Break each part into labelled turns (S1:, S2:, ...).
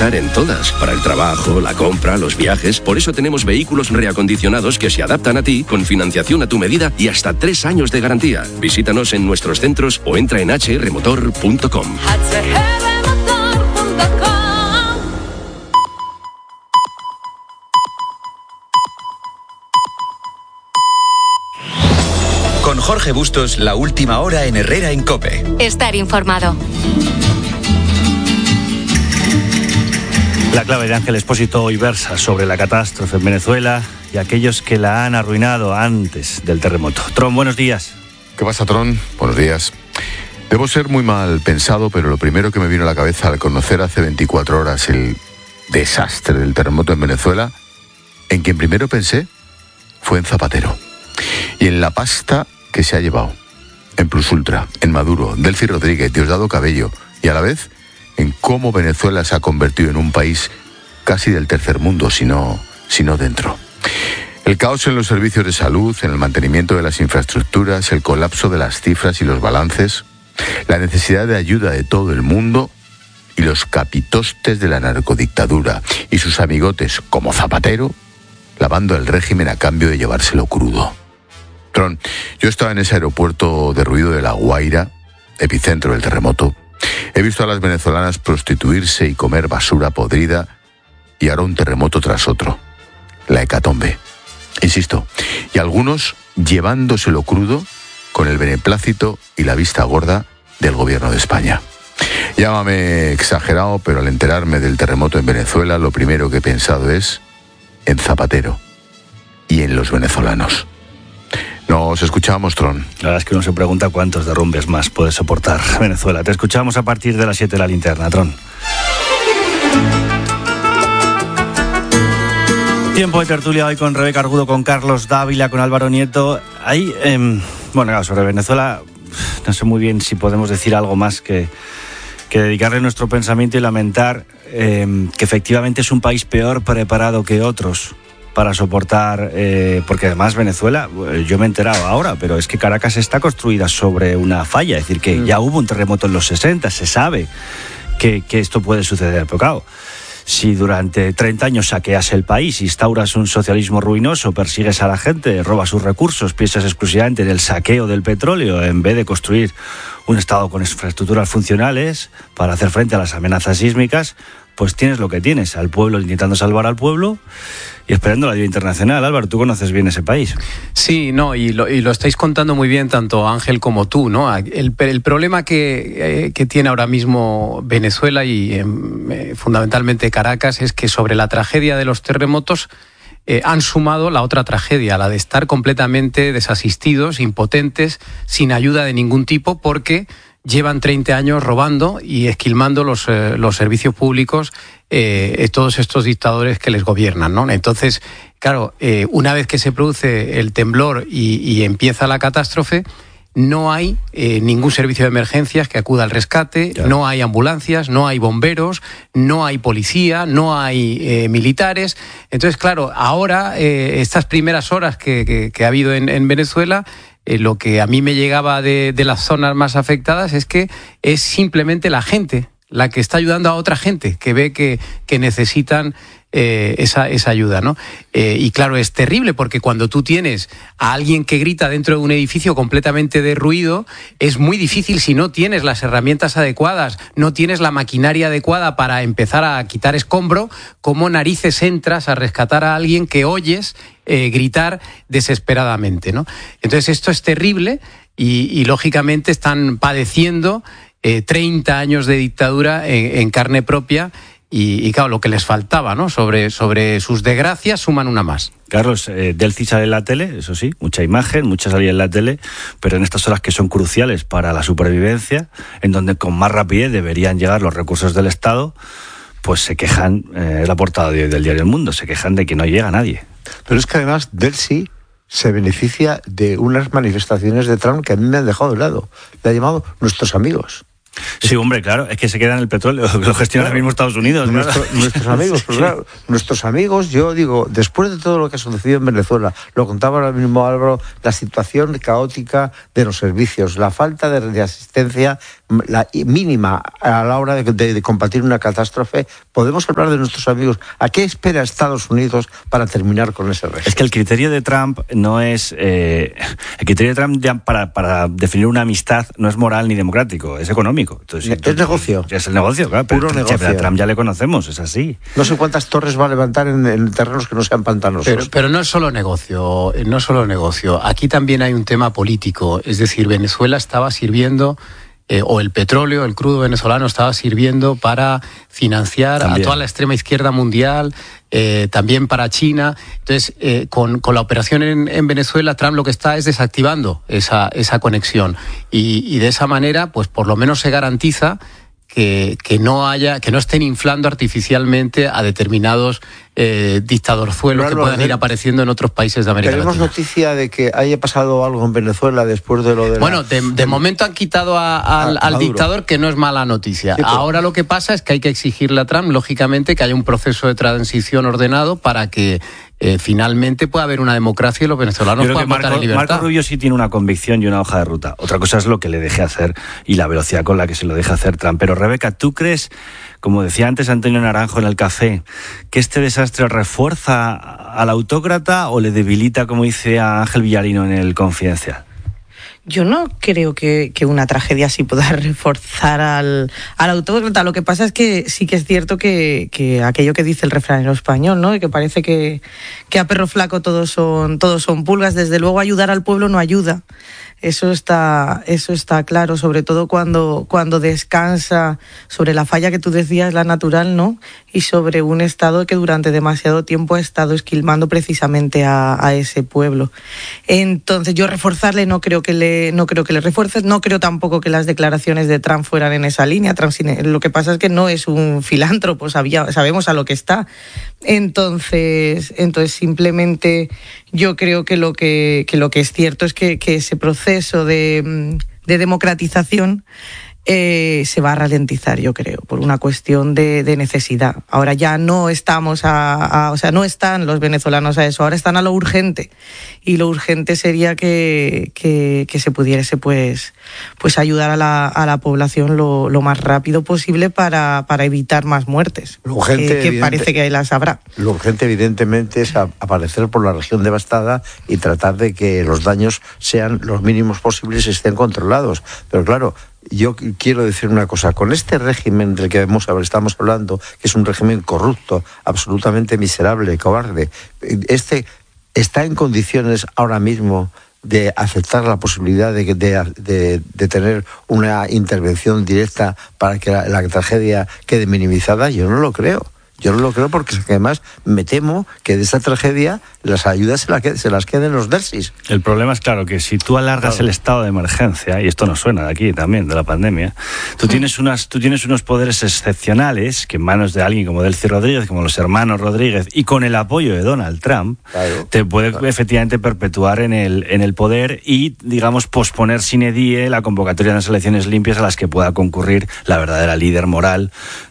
S1: viajar en todas, para el trabajo, la compra, los viajes. Por eso tenemos vehículos reacondicionados que se adaptan a ti, con financiación a tu medida y hasta 3 años de garantía. Visítanos en nuestros centros o entra en hrmotor.com.
S2: Con Jorge Bustos, la última hora en Herrera en COPE.
S3: Estar informado.
S4: La clave de Ángel Expósito hoy versa sobre la catástrofe en Venezuela y aquellos que la han arruinado antes del terremoto. Tron, buenos días.
S5: ¿Qué pasa, Tron? Buenos días. Debo ser muy mal pensado, pero lo primero que me vino a la cabeza al conocer hace 24 horas el desastre del terremoto en Venezuela, en quien primero pensé fue en Zapatero. Y en la pasta que se ha llevado, en Plus Ultra, en Maduro, Delcy Rodríguez, Diosdado Cabello, y a la vez en cómo Venezuela se ha convertido en un país casi del tercer mundo, si no dentro. El caos en los servicios de salud, en el mantenimiento de las infraestructuras, el colapso de las cifras y los balances, la necesidad de ayuda de todo el mundo y los capitostes de la narcodictadura y sus amigotes como Zapatero, lavando el régimen a cambio de llevárselo crudo. Tron, yo estaba en ese aeropuerto derruido de La Guaira, epicentro del terremoto. He visto a las venezolanas prostituirse y comer basura podrida, y ahora un terremoto tras otro. La hecatombe. Insisto, y algunos llevándoselo crudo con el beneplácito y la vista gorda del gobierno de España. Llámame exagerado, pero al enterarme del terremoto en Venezuela, lo primero que he pensado es en Zapatero y en los venezolanos. Nos escuchamos, Tron.
S4: La verdad es que uno se pregunta cuántos derrumbes más puede soportar Venezuela. Te escuchamos a partir de las 7 de la linterna, Tron. Tiempo de tertulia hoy con Rebeca Argudo, con Carlos Dávila, con Álvaro Nieto. Ahí, claro, sobre Venezuela, no sé muy bien si podemos decir algo más que dedicarle nuestro pensamiento y lamentar que efectivamente es un país peor preparado que otros para soportar, porque además Venezuela, yo me he enterado ahora, pero es que Caracas está construida sobre una falla, es decir, que ya hubo un terremoto en los 60, se sabe que esto puede suceder, pero claro, si durante 30 años saqueas el país, instauras un socialismo ruinoso, persigues a la gente, robas sus recursos, piensas exclusivamente en el saqueo del petróleo en vez de construir un Estado con infraestructuras funcionales para hacer frente a las amenazas sísmicas, pues tienes lo que tienes, al pueblo intentando salvar al pueblo y esperando la ayuda internacional. Álvaro, tú conoces bien ese país.
S6: Sí, y lo estáis contando muy bien tanto Ángel como tú, ¿no? El problema que tiene ahora mismo Venezuela y fundamentalmente Caracas es que sobre la tragedia de los terremotos han sumado la otra tragedia, la de estar completamente desasistidos, impotentes, sin ayuda de ningún tipo, porque llevan 30 años robando y esquilmando los servicios públicos todos estos dictadores que les gobiernan, ¿no? Entonces, claro, una vez que se produce el temblor y empieza la catástrofe, no hay ningún servicio de emergencias que acuda al rescate, claro. No hay ambulancias, no hay bomberos, no hay policía, no hay militares. Entonces, claro, ahora, estas primeras horas que ha habido en Venezuela, lo que a mí me llegaba de las zonas más afectadas es que es simplemente la gente la que está ayudando a otra gente que ve que necesitan esa ayuda, ¿no? Y claro, es terrible porque cuando tú tienes a alguien que grita dentro de un edificio completamente derruido, es muy difícil si no tienes las herramientas adecuadas, no tienes la maquinaria adecuada para empezar a quitar escombro, ¿cómo narices entras a rescatar a alguien que oyes gritar desesperadamente, ¿no? Entonces esto es terrible y lógicamente están padeciendo 30 años de dictadura en carne propia. Y claro, lo que les faltaba, ¿no? Sobre sus desgracias suman una más.
S4: Carlos, Delcy sale en la tele, eso sí, mucha imagen, mucha salida en la tele, pero en estas horas que son cruciales para la supervivencia, en donde con más rapidez deberían llegar los recursos del Estado, pues se quejan, es la portada de hoy del diario El Mundo, se quejan de que no llega nadie.
S7: Pero es que además Delcy se beneficia de unas manifestaciones de Trump que a mí me han dejado de lado. Le ha llamado nuestros amigos.
S4: Sí, hombre, claro, es que se queda en el petróleo, lo gestiona el mismo Estados Unidos.
S7: Nuestros amigos, pues claro, nuestros amigos, yo digo, después de todo lo que ha sucedido en Venezuela, lo contaba ahora mismo Álvaro, la situación caótica de los servicios, la falta de asistencia la mínima a la hora de combatir una catástrofe podemos hablar de nuestros amigos. ¿A qué espera Estados Unidos para terminar con ese régimen?
S4: Es que el criterio de Trump no es... el criterio de Trump ya para definir una amistad no es moral ni democrático, es económico. Entonces,
S7: es negocio.
S4: Es el negocio, claro.
S7: Puro negocio.
S4: Pero a Trump ya le conocemos, es así.
S7: No sé cuántas torres va a levantar en terrenos que no sean pantanosos.
S6: Pero no es solo negocio, no es solo negocio. Aquí también hay un tema político. Es decir, Venezuela estaba sirviendo... o el petróleo, el crudo venezolano estaba sirviendo para financiar también a toda la extrema izquierda mundial, también para China. Entonces, con la operación en Venezuela, Trump lo que está es desactivando esa conexión. Y de esa manera, pues por lo menos se garantiza que no estén inflando artificialmente a determinados dictadorzuelos que puedan ir apareciendo en otros países de América Latina.
S7: ¿Tenemos noticia de que haya pasado algo en Venezuela después de lo de
S6: Bueno, de momento han quitado al dictador, que no es mala noticia. Sí, ahora lo que pasa es que hay que exigirle a Trump, lógicamente, que haya un proceso de transición ordenado para que finalmente pueda haber una democracia y los venezolanos puedan votar en libertad.
S4: Marco Rubio sí tiene una convicción y una hoja de ruta. Otra cosa es lo que le deje hacer y la velocidad con la que se lo deja hacer Trump. Pero, Rebeca, ¿tú crees, como decía antes Antonio Naranjo en el café, que este desastre refuerza al autócrata o le debilita, como dice a Ángel Villarino en el Confidencial?
S3: Yo no creo que una tragedia así pueda reforzar al autócrata. Lo que pasa es que sí que es cierto que aquello que dice el refranero español, ¿no? Y que parece que a perro flaco todos son pulgas. Desde luego ayudar al pueblo no ayuda. Eso está claro, sobre todo cuando descansa sobre la falla que tú decías, la natural, ¿no? Y sobre un Estado que durante demasiado tiempo ha estado esquilmando precisamente a ese pueblo. Entonces, yo reforzarle no creo que le refuerces, no creo tampoco que las declaraciones de Trump fueran en esa línea. Trump, lo que pasa es que no es un filántropo, sabemos a lo que está. Entonces simplemente yo creo que lo que es cierto es que ese proceso de democratización se va a ralentizar, yo creo, por una cuestión de necesidad. Ahora ya no estamos no están los venezolanos a eso, ahora están a lo urgente. Y lo urgente sería que se pudiese pues ayudar a la población lo más rápido posible para evitar más muertes.
S7: Lo urgente,
S3: que parece que las habrá.
S7: Lo urgente, evidentemente, es aparecer por la región devastada y tratar de que los daños sean los mínimos posibles y estén controlados. Pero claro, yo quiero decir una cosa, con este régimen del que estamos hablando, que es un régimen corrupto, absolutamente miserable, cobarde, está en condiciones ahora mismo de aceptar la posibilidad de tener una intervención directa para que la tragedia quede minimizada. Yo no lo creo. Yo no lo creo porque además me temo que de esa tragedia las ayudas se las queden los dersis.
S4: El problema es, claro, que si tú alargas el estado de emergencia, y esto nos suena de aquí también, de la pandemia, tú tienes unos poderes excepcionales que en manos de alguien como Delcy Rodríguez, como los hermanos Rodríguez, y con el apoyo de Donald Trump, te puede efectivamente perpetuar en el poder y, digamos, posponer sine die la convocatoria de unas elecciones limpias a las que pueda concurrir la verdadera líder moral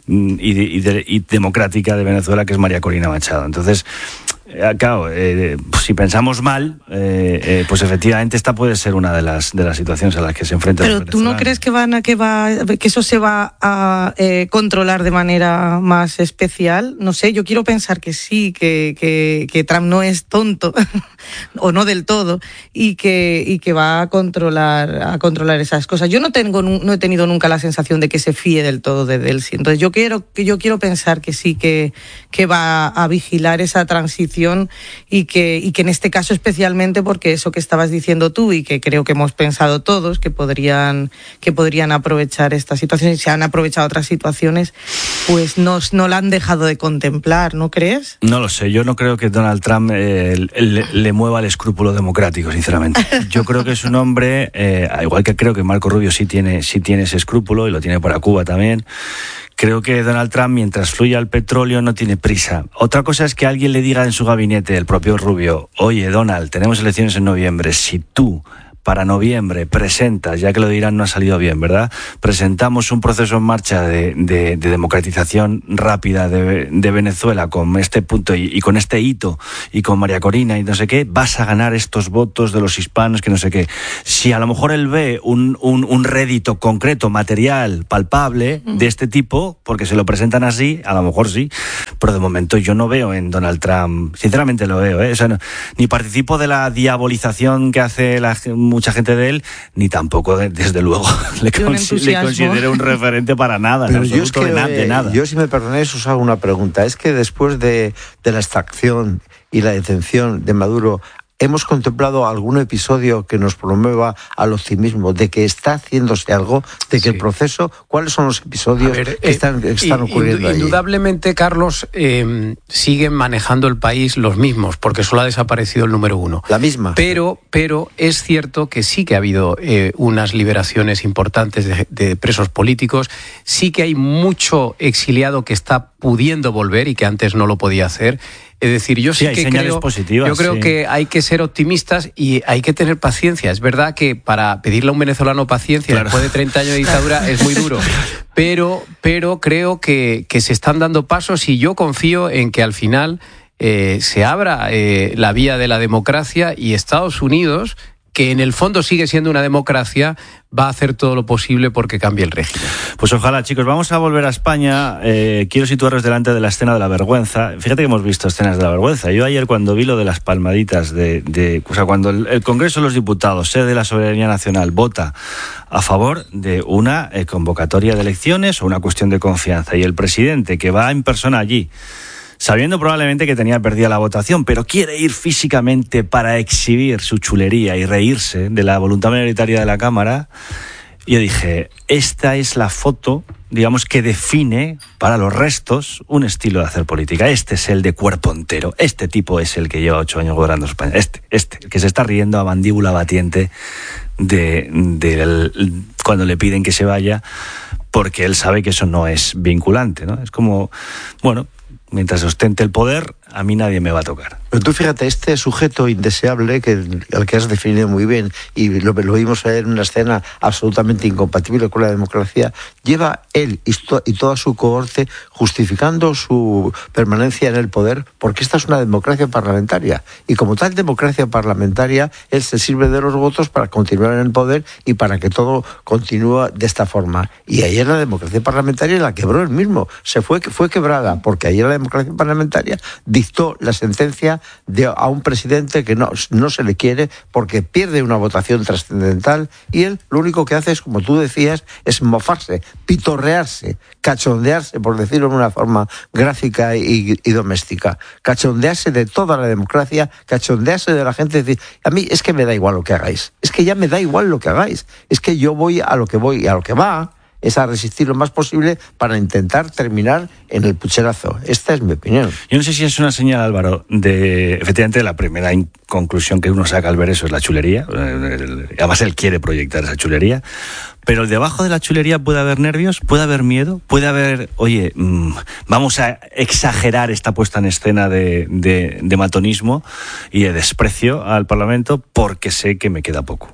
S4: y democrática de Venezuela, que es María Corina Machado. Entonces, claro, si pensamos mal, pues efectivamente esta puede ser una de las situaciones a las que se enfrenta.
S3: Pero ¿tú no crees que eso se va a controlar de manera más especial? No sé, yo quiero pensar que sí, que Trump no es tonto o no del todo y que va a controlar esas cosas. Yo no he tenido nunca la sensación de que se fíe del todo de Delcy. Entonces yo quiero pensar que sí, que va a vigilar esa transición y que en este caso especialmente, porque eso que estabas diciendo tú y que creo que hemos pensado todos que podrían aprovechar esta situación y se han aprovechado otras situaciones, pues no la han dejado de contemplar, ¿no crees?
S4: No lo sé, yo no creo que Donald Trump le mueva el escrúpulo democrático, sinceramente. Yo creo que es un hombre, igual que creo que Marco Rubio sí tiene ese escrúpulo y lo tiene para Cuba también. Creo que Donald Trump, mientras fluya el petróleo, no tiene prisa. Otra cosa es que alguien le diga en su gabinete, el propio Rubio, oye, Donald, tenemos elecciones en noviembre, si tú para noviembre presentas, ya que lo de Irán no ha salido bien, ¿verdad? Presentamos un proceso en marcha de democratización rápida de Venezuela con este punto y con este hito y con María Corina y no sé qué, vas a ganar estos votos de los hispanos que no sé qué. Si a lo mejor él ve un rédito concreto, material, palpable de este tipo, porque se lo presentan así, a lo mejor sí, pero de momento yo no veo en Donald Trump, sinceramente lo veo, o sea, ni participo de la diabolización que hace mucha gente de él, ni tampoco, desde luego, le considero un referente para nada.
S7: Pero yo es que, de nada. Yo, si me perdonáis, os hago una pregunta. Es que después de la extracción y la detención de Maduro, ¿hemos contemplado algún episodio que nos promueva al optimismo de que está haciéndose algo, de que el proceso, cuáles son los episodios que están ocurriendo ahí?
S6: Indudablemente, Carlos, siguen manejando el país los mismos, porque solo ha desaparecido el número uno.
S7: La misma.
S6: Pero es cierto que sí que ha habido unas liberaciones importantes de presos políticos, sí que hay mucho exiliado que está pudiendo volver y que antes no lo podía hacer. Es decir, yo sí que creo que hay que ser optimistas y hay que tener paciencia. Es verdad que para pedirle a un venezolano paciencia después de 30 años de dictadura es muy duro, pero creo que se están dando pasos y yo confío en que al final se abra la vía de la democracia y Estados Unidos, que en el fondo sigue siendo una democracia, va a hacer todo lo posible porque cambie el régimen.
S4: Pues ojalá, chicos. Vamos a volver a España. Quiero situaros delante de la escena de la vergüenza. Fíjate que hemos visto escenas de la vergüenza. Yo ayer, cuando vi lo de las palmaditas, o sea, cuando el Congreso de los Diputados, sede de la soberanía nacional, vota a favor de una convocatoria de elecciones o una cuestión de confianza, y el presidente, que va en persona allí, sabiendo probablemente que tenía perdida la votación, pero quiere ir físicamente para exhibir su chulería y reírse de la voluntad mayoritaria de la Cámara, yo dije, esta es la foto, digamos, que define para los restos un estilo de hacer política. Este es el de cuerpo entero. Este tipo es el que lleva 8 años gobernando España. Este, el que se está riendo a mandíbula batiente cuando le piden que se vaya, porque él sabe que eso no es vinculante, ¿no? Es como, bueno, mientras ostente el poder, a mí nadie me va a tocar.
S7: Pero tú fíjate, este sujeto indeseable, al que has definido muy bien, y lo vimos en una escena absolutamente incompatible con la democracia, lleva él y toda su cohorte justificando su permanencia en el poder, porque esta es una democracia parlamentaria. Y como tal democracia parlamentaria, él se sirve de los votos para continuar en el poder y para que todo continúe de esta forma. Y ayer la democracia parlamentaria la quebró él mismo. Fue quebrada, porque ayer la democracia parlamentaria dictó la sentencia a un presidente que no se le quiere porque pierde una votación trascendental, y él lo único que hace es, como tú decías, es mofarse, pitorrearse, cachondearse, por decirlo de una forma gráfica y doméstica, cachondearse de toda la democracia, cachondearse de la gente, decir, a mí es que me da igual lo que hagáis, es que ya me da igual lo que hagáis, es que yo voy a lo que voy y a lo que va es a resistir lo más posible para intentar terminar en el pucherazo. Esta es mi opinión.
S4: Yo no sé si es una señal, Álvaro, efectivamente, la primera conclusión que uno saca al ver eso es la chulería. Además, él quiere proyectar esa chulería. Pero debajo de la chulería puede haber nervios, puede haber miedo, puede haber, oye, vamos a exagerar esta puesta en escena de matonismo y de desprecio al Parlamento porque sé que me queda poco.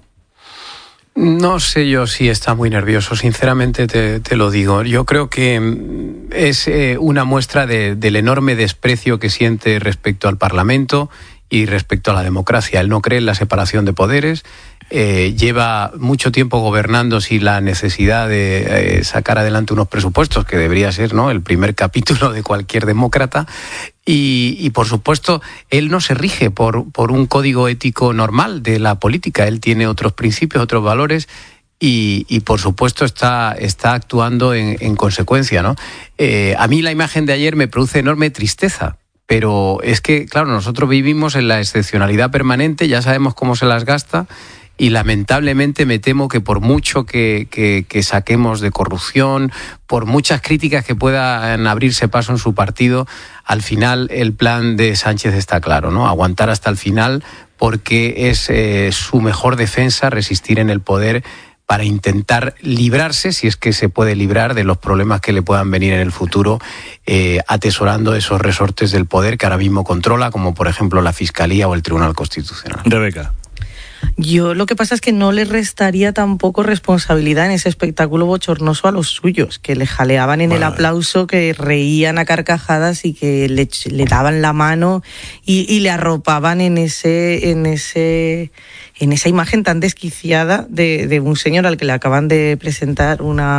S6: No sé yo si está muy nervioso, sinceramente te lo digo. Yo creo que es una muestra del enorme desprecio que siente respecto al Parlamento y respecto a la democracia. Él no cree en la separación de poderes, lleva mucho tiempo gobernando sin la necesidad de sacar adelante unos presupuestos, que debería ser, ¿no?, el primer capítulo de cualquier demócrata. Y por supuesto, él no se rige por un código ético normal de la política. Él tiene otros principios, otros valores, y por supuesto está actuando en consecuencia, ¿no? A mí la imagen de ayer me produce enorme tristeza, pero es que, claro, nosotros vivimos en la excepcionalidad permanente, ya sabemos cómo se las gasta, y lamentablemente me temo que por mucho que saquemos de corrupción, por muchas críticas que puedan abrirse paso en su partido, al final el plan de Sánchez está claro, ¿no? Aguantar hasta el final, porque es su mejor defensa resistir en el poder para intentar librarse, si es que se puede librar, de los problemas que le puedan venir en el futuro, atesorando esos resortes del poder que ahora mismo controla, como por ejemplo la Fiscalía o el Tribunal Constitucional.
S4: Rebeca.
S3: Yo lo que pasa es que no le restaría tampoco responsabilidad en ese espectáculo bochornoso a los suyos, que le jaleaban en el aplauso, que reían a carcajadas y que le daban la mano y le arropaban en esa imagen tan desquiciada de un señor al que le acaban de presentar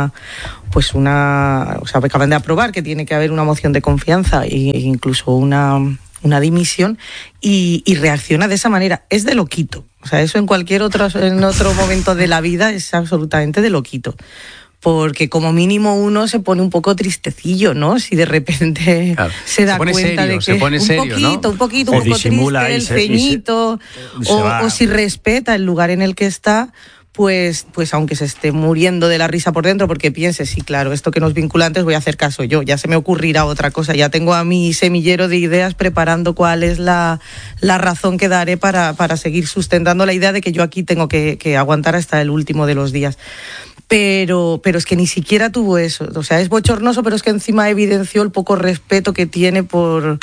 S3: acaban de aprobar que tiene que haber una moción de confianza e incluso una dimisión y reacciona de esa manera. Es de loquito. O sea, eso en otro momento de la vida es absolutamente de loquito. Porque como mínimo uno se pone un poco tristecillo, ¿no? Si de repente se da cuenta
S6: serio,
S3: de que
S6: se pone serio,
S3: un poco
S4: disimula
S3: triste, el ceñito, o si respeta el lugar en el que está, pues aunque se esté muriendo de la risa por dentro, porque piense, sí, claro, esto que no es vinculante voy a hacer caso yo, ya se me ocurrirá otra cosa, ya tengo a mi semillero de ideas preparando cuál es la razón que daré para seguir sustentando la idea de que yo aquí tengo que aguantar hasta el último de los días. Pero es que ni siquiera tuvo eso. O sea, es bochornoso, pero es que encima evidenció el poco respeto que tiene por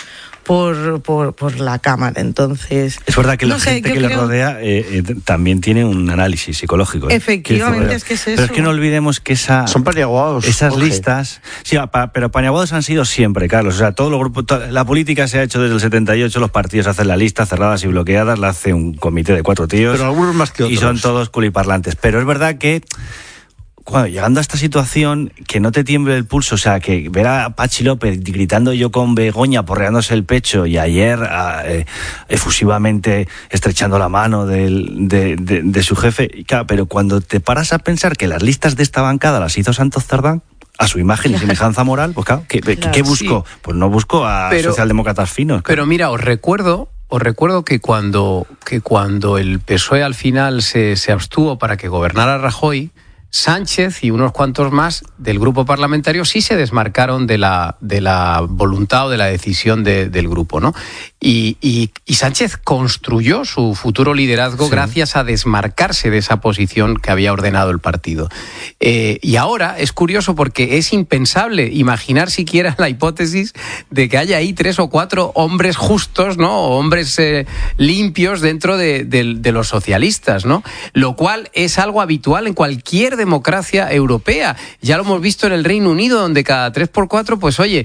S3: la cámara. Entonces,
S4: es verdad que la gente que le rodea también tiene un análisis psicológico.
S3: Efectivamente, es que es eso.
S4: Pero es que no olvidemos que
S7: son paniaguados.
S4: Esas listas, sí, pero paniaguados han sido siempre, Carlos. O sea, todos los grupos, la política se ha hecho desde el 78, los partidos hacen la lista cerradas y bloqueadas, la hace un comité de 4 tíos.
S7: Pero algunos más que otros.
S4: Y son todos culiparlantes. Pero es verdad que llegando a esta situación, que no te tiemble el pulso, o sea, que ver a Patxi López gritando yo con Begoña, porreándose el pecho, y ayer efusivamente estrechando la mano de su jefe, claro, pero cuando te paras a pensar que las listas de esta bancada las hizo Santos Cerdán, a su imagen y semejanza moral, pues claro, ¿qué buscó? Sí. Pues no buscó a socialdemócratas finos. Claro.
S6: Pero mira, os recuerdo que cuando el PSOE al final se abstuvo para que gobernara Rajoy, Sánchez y unos cuantos más del grupo parlamentario sí se desmarcaron de la voluntad o de la decisión del grupo, ¿no? Y Sánchez construyó su futuro liderazgo gracias a desmarcarse de esa posición que había ordenado el partido. Y ahora es curioso porque es impensable imaginar siquiera la hipótesis de que haya ahí 3 o 4 hombres justos, ¿no? O hombres limpios dentro de los socialistas, ¿no? Lo cual es algo habitual en cualquier democracia europea. Ya lo hemos visto en el Reino Unido, donde cada 3x4, pues oye,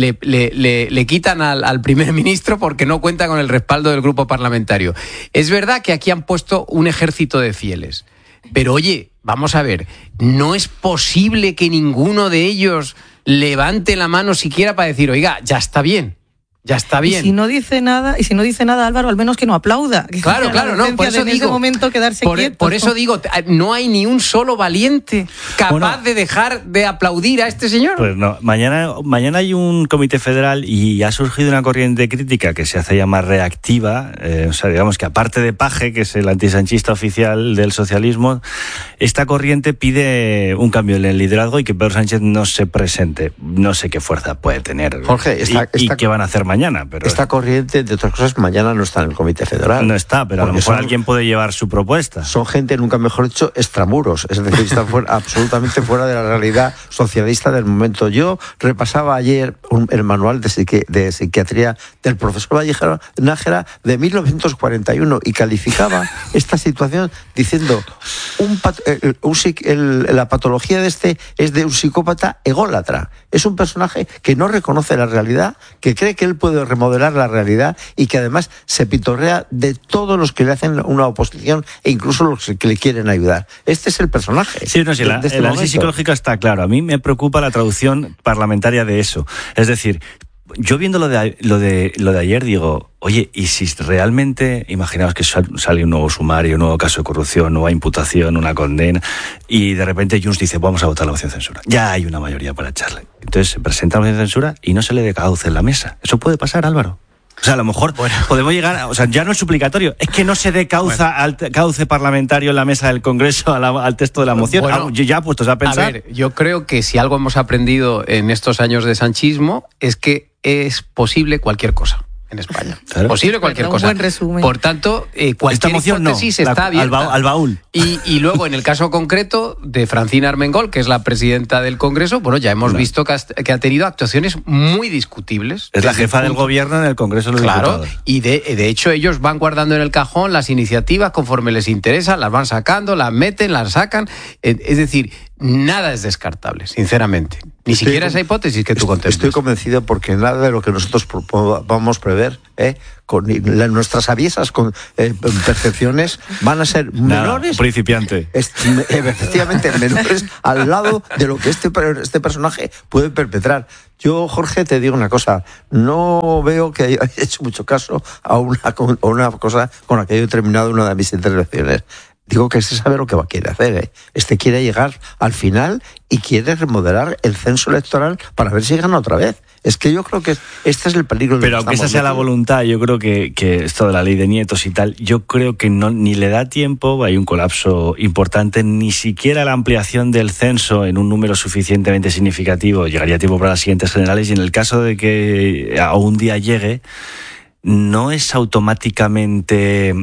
S6: le quitan al primer ministro porque no cuenta con el respaldo del grupo parlamentario. Es verdad que aquí han puesto un ejército de fieles, pero oye, vamos a ver, no es posible que ninguno de ellos levante la mano siquiera para decir, oiga, ya está bien. Ya está bien.
S3: Y si no dice nada, Álvaro, al menos que no aplauda.
S6: Claro, no, por eso digo,
S3: en ese momento quedarse quieto.
S6: Por eso digo, no hay ni un solo valiente capaz de dejar de aplaudir a este señor.
S4: Pues no, mañana hay un comité federal y ha surgido una corriente crítica que se hace llamar reactiva, o sea, digamos que aparte de Paje, que es el antisanchista oficial del socialismo, esta corriente pide un cambio en el liderazgo y que Pedro Sánchez no se presente. No sé qué fuerza puede tener.
S7: Jorge,
S4: y qué van a hacer mañana. Pero
S7: esta corriente, de otras cosas, mañana no está en el Comité Federal.
S4: No está, pero a lo mejor alguien puede llevar su propuesta.
S7: Son gente, nunca mejor dicho, extramuros. Es decir, están absolutamente fuera de la realidad socialista del momento. Yo repasaba ayer el manual de psiquiatría del profesor Vallejo Nájera de 1941 y calificaba esta situación diciendo la patología de este es de un psicópata ególatra. Es un personaje que no reconoce la realidad, que cree que él puede remodelar la realidad y que además se pitorrea de todos los que le hacen una oposición e incluso los que le quieren ayudar. Este es el personaje.
S4: Sí, no, sí, el análisis psicológico está claro. A mí me preocupa la traducción parlamentaria de eso. Es decir, yo viendo lo de ayer digo, oye, y si realmente, imaginaos que sale un nuevo sumario, un nuevo caso de corrupción, nueva imputación, una condena, y de repente Junts dice, vamos a votar la moción de censura. Ya hay una mayoría para echarle. Entonces se presenta la moción de censura y no se le dé cauce en la mesa. Eso puede pasar, Álvaro. O sea, a lo mejor podemos llegar, o sea, ya no es suplicatorio, es que no se dé cauce parlamentario en la mesa del Congreso al texto de la moción. Ya puestos a pensar.
S6: A ver, yo creo que si algo hemos aprendido en estos años de sanchismo es que es posible cualquier cosa. en España.
S4: Claro.
S6: Posible cualquier cosa.
S3: Un buen resumen.
S6: Por tanto, cualquier hipótesis está abierta.
S4: Al baúl.
S6: Y luego, en el caso concreto de Francina Armengol, que es la presidenta del Congreso, bueno, ya hemos visto que ha tenido actuaciones muy discutibles.
S4: Es la jefa del gobierno en el Congreso de los Diputados.
S6: Y de hecho ellos van guardando en el cajón las iniciativas conforme les interesa, las van sacando, las meten, las sacan. Es decir, nada es descartable, sinceramente. Ni siquiera esa hipótesis que tú contemplas.
S7: Estoy convencido porque nada de lo que nosotros vamos a prever, con nuestras aviesas percepciones, van a ser menores.
S4: Principiante.
S7: Efectivamente, menores al lado de lo que este personaje puede perpetrar. Yo, Jorge, te digo una cosa. No veo que haya hecho mucho caso a una cosa con la que yo he terminado una de mis intervenciones. Digo que este sabe lo que quiere hacer. Este quiere llegar al final y quiere remodelar el censo electoral para ver si gana otra vez. Es que yo creo que este es el peligro.
S4: Pero aunque esa sea la voluntad, yo creo que esto de la ley de nietos y tal, yo creo que ni le da tiempo, hay un colapso importante, ni siquiera la ampliación del censo en un número suficientemente significativo llegaría a tiempo para las siguientes generales, y en el caso de que a un día llegue, no es automáticamente,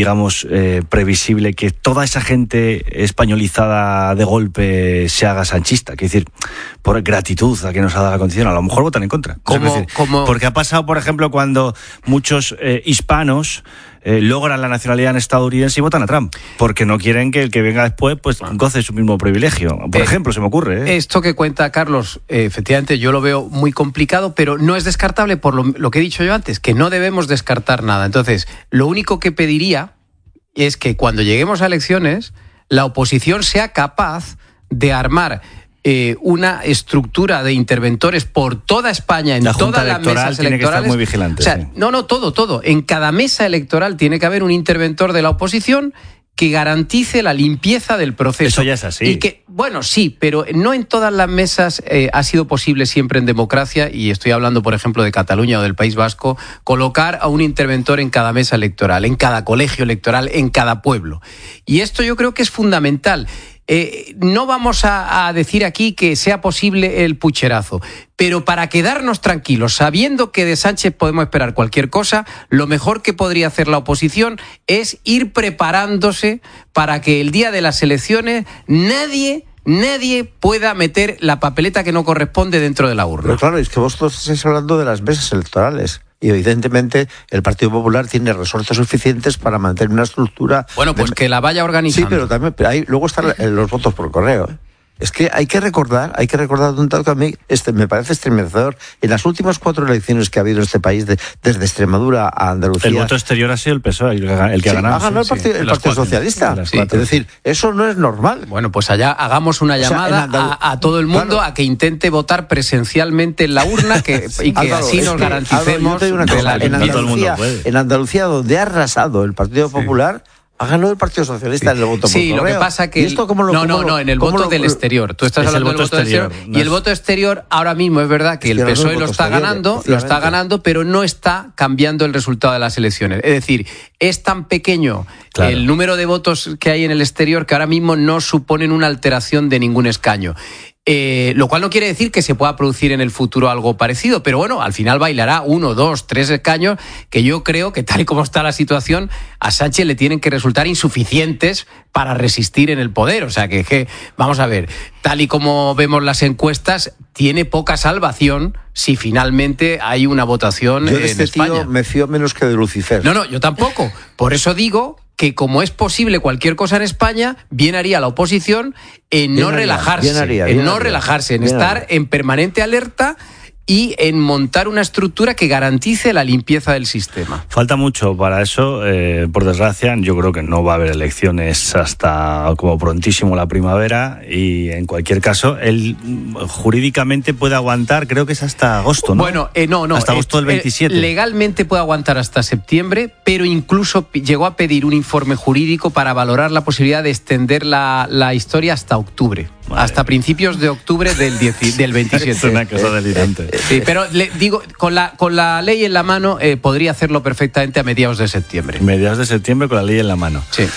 S4: previsible que toda esa gente españolizada de golpe se haga sanchista. Quiero decir, por gratitud a que nos ha dado la Constitución, a lo mejor votan en contra. Porque ha pasado, por ejemplo, cuando muchos hispanos logran la nacionalidad estadounidense y votan a Trump, porque no quieren que el que venga después pues goce su mismo privilegio. Por ejemplo, se me ocurre.
S6: Esto que cuenta Carlos, efectivamente yo lo veo muy complicado, pero no es descartable por lo que he dicho yo antes, que no debemos descartar nada. Entonces, lo único que pediría es que cuando lleguemos a elecciones, la oposición sea capaz de armar una estructura de interventores por toda España, en todas las mesas
S4: tiene
S6: electorales.
S4: Que estar muy vigilante,
S6: o sea,
S4: sí.
S6: Todo. En cada mesa electoral tiene que haber un interventor de la oposición que garantice la limpieza del proceso.
S4: Eso ya es así.
S6: Y que, bueno, sí, pero no en todas las mesas ha sido posible siempre en democracia, y estoy hablando, por ejemplo, de Cataluña o del País Vasco, colocar a un interventor en cada mesa electoral, en cada colegio electoral, en cada pueblo. Y esto yo creo que es fundamental. No vamos a decir aquí que sea posible el pucherazo, pero para quedarnos tranquilos, sabiendo que de Sánchez podemos esperar cualquier cosa, lo mejor que podría hacer la oposición es ir preparándose para que el día de las elecciones nadie pueda meter la papeleta que no corresponde dentro de la urna.
S7: Pero claro, es que vosotros estáis hablando de las mesas electorales. Y evidentemente el Partido Popular tiene resortes suficientes para mantener una estructura.
S6: Bueno, pues que la vaya organizando.
S7: Sí, pero también luego están los votos por correo. Es que hay que recordar un dato que a mí me parece estremecedor. En las últimas 4 elecciones que ha habido en este país, desde Extremadura a Andalucía...
S4: El voto exterior ha sido el PSOE, el que ha ganado.
S7: Ha ganado el Partido Socialista.
S6: Sí.
S7: Es decir, eso no es normal.
S6: Bueno, pues allá hagamos una llamada a todo el mundo, claro, a que intente votar presencialmente en la urna y que Álvaro, así nos garanticemos
S7: de la limpieza. En Andalucía, donde ha arrasado el Partido Popular... Ha ganado el Partido Socialista en el voto por correo.
S6: Sí, lo que pasa que... No, en el voto del exterior. Tú estás hablando del voto exterior. Y el voto exterior, ahora mismo es verdad que el PSOE lo está ganando, pero no está cambiando el resultado de las elecciones. Es decir, es tan pequeño el número de votos que hay en el exterior que ahora mismo no suponen una alteración de ningún escaño. Lo cual no quiere decir que se pueda producir en el futuro algo parecido, pero bueno, al final bailará 1, 2, 3 escaños que yo creo que, tal y como está la situación, a Sánchez le tienen que resultar insuficientes para resistir en el poder. O sea que vamos a ver, tal y como vemos las encuestas, tiene poca salvación si finalmente hay una votación en España.
S7: Tío me fío menos que de Lucifer.
S6: No, yo tampoco. Por eso digo que, como es posible cualquier cosa en España, bien haría la oposición en no relajarse, en estar en permanente alerta y en montar una estructura que garantice la limpieza del sistema.
S4: Falta mucho para eso, por desgracia. Yo creo que no va a haber elecciones hasta como prontísimo la primavera, y en cualquier caso él jurídicamente puede aguantar, creo que es hasta agosto, ¿no?
S6: Bueno, no.
S4: Hasta agosto del 27.
S6: Legalmente puede aguantar hasta septiembre, pero incluso llegó a pedir un informe jurídico para valorar la posibilidad de extender la historia hasta octubre. Hasta principios de octubre del 27.
S4: Es una cosa delirante.
S6: Sí, pero le digo, con la ley en la mano podría hacerlo perfectamente a mediados de septiembre.
S4: Mediados de septiembre con la ley en la mano.
S6: Sí.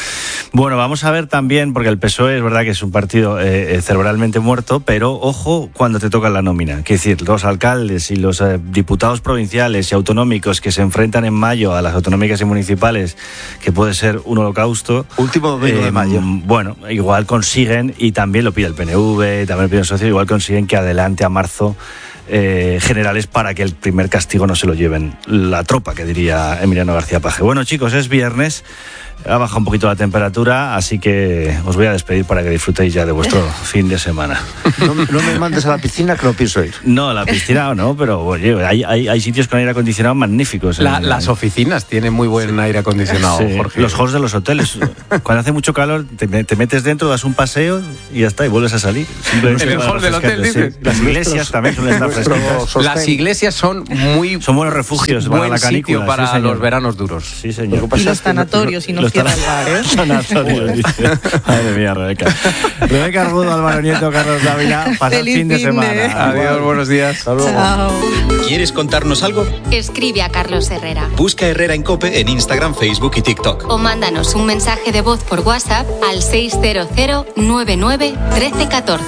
S4: Bueno, vamos a ver también, porque el PSOE es verdad que es un partido cerebralmente muerto, pero ojo cuando te toca la nómina. Quiero decir, los alcaldes y los diputados provinciales y autonómicos que se enfrentan en mayo a las autonómicas y municipales, que puede ser un holocausto.
S7: Último domingo de mayo.
S4: Bueno, igual consiguen, y también lo pide el PNV, también lo pide el socio, igual consiguen que adelante a marzo generales para que el primer castigo no se lo lleven la tropa, que diría Emiliano García Paje. Bueno, chicos, es viernes, ha bajado un poquito la temperatura, así que os voy a despedir para que disfrutéis ya de vuestro fin de semana.
S7: No me mandes a la piscina, que no pienso ir.
S4: No, la piscina no, pero oye, hay sitios con aire acondicionado magníficos.
S6: Las oficinas tienen muy buen aire acondicionado,
S4: sí.
S6: Jorge.
S4: Los halls de los hoteles. Cuando hace mucho calor, te metes dentro, das un paseo y ya está, y vuelves a salir.
S6: ¿En el hall del hotel, dices?
S4: Sí. Las iglesias también suelen estar fresquitas.
S6: Las iglesias son buenos
S4: refugios para la canícula.
S6: Sitio para
S4: sí,
S6: los veranos duros.
S4: Sí, señor.
S3: Y los tanatorios, si nos queda el bar, ¿eh?
S4: Sanatorios, dice. Madre mía, Rebeca. Rebeca Argudo, Álvaro Nieto, Carlos Dávila. Pasad fin de semana.
S6: Adiós, buenos días.
S3: Chao.
S2: ¿Quieres contarnos algo?
S8: Escribe a Carlos Herrera.
S2: Busca Herrera en COPE en Instagram, Facebook y TikTok.
S8: O mándanos un mensaje de voz por WhatsApp al 600 99 1314.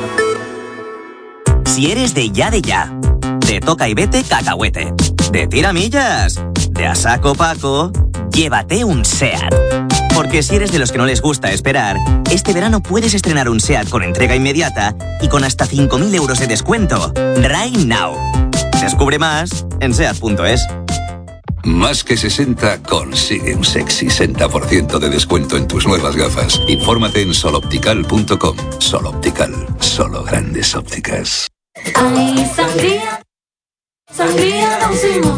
S9: Si eres de ya, de toca y vete cacahuete, de tiramillas, de a saco Paco, llévate un SEAT. Porque si eres de los que no les gusta esperar, este verano puedes estrenar un SEAT con entrega inmediata y con hasta 5.000 euros de descuento. Right now. Descubre más en SEAT.es.
S10: Más que 60 consigue un sexy 60% de descuento en tus nuevas gafas. Infórmate en soloptical.com. Soloptical, solo grandes ópticas.
S11: Ay, sangría, sangría Don Simón.